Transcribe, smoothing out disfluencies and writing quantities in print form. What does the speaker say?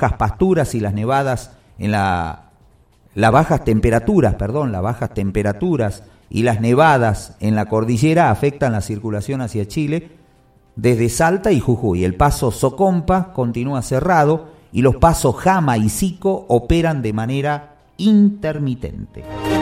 bajas pasturas y las nevadas en las bajas temperaturas y las nevadas en la cordillera afectan la circulación hacia Chile desde Salta y Jujuy. El paso Socompa continúa cerrado y los pasos Jama y Sico operan de manera intermitente.